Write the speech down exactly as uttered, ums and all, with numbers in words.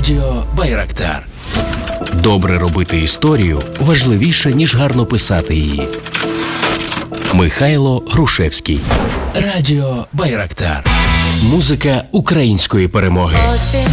Радіо Байрактар. Добре робити історію важливіше, ніж гарно писати її. Михайло Грушевський. Радіо Байрактар. Музика української перемоги. Осінь